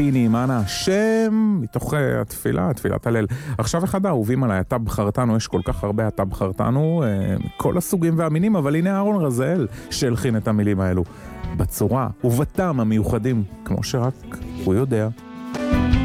פינים, אנא השם, מתוך התפילה, תפילת הלל. עכשיו אחד האהובים עליי, אתה בחרתנו, יש כל כך הרבה אתה בחרתנו, כל הסוגים והמינים, אבל הנה אהרון רזאל שהלחין את המילים האלו, בצורה ובטעם המיוחדים, כמו שרק הוא יודע.